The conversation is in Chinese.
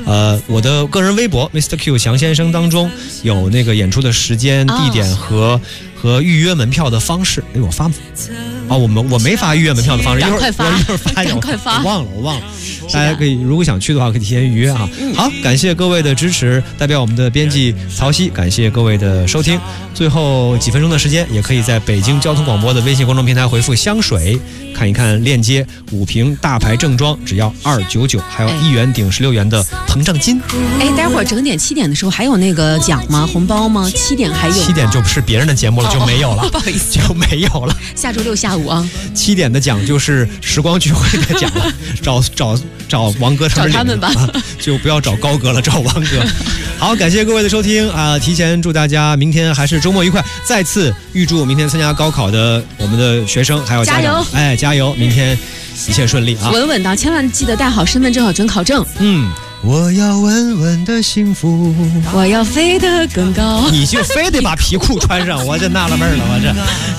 我的个人微博 Mr. Q 祥先生当中有那个演出的时间、地点和预约门票的方式。哎，我发我没发预约门票的方式，一会儿发一下，我忘了。大家可以如果想去的话，可以提前预约啊。好，感谢各位的支持，代表我们的编辑曹曦，感谢各位的收听。最后几分钟的时间，也可以在北京交通广播的微信公众平台回复香水，看一看链接，5瓶大牌正装只要299，还有1元顶16元的膨胀金。 哎，待会儿整点7点的时候还有那个奖吗？红包吗？7点还有？7点就是别人的节目了，就没有了， 不好意思， 就没有了。 下周6下午啊。 7点的奖就是时光聚会的奖了，找王哥找他们吧， 就不要找高哥了，找王哥。好，感谢各位的收听啊！提前祝大家明天还是周末愉快，再次预祝明天参加高考的我们的学生还有家长，加油！明天一切顺利啊！ 稳稳的，千万记得带好身份证和准考证。 我要稳稳的幸福， 我要飞得更高。 你就非得把皮裤穿上，我就纳了闷了，我这。